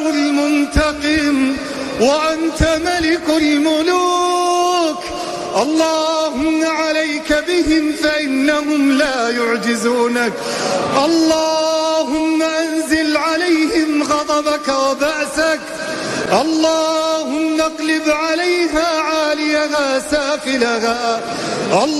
المنتقم وأنت ملك الملوك. اللهم عليك بهم فإنهم لا يعجزونك. اللهم أنزل عليهم غضبك وبأسك. اللهم اقلب عليها عاليها سافلها.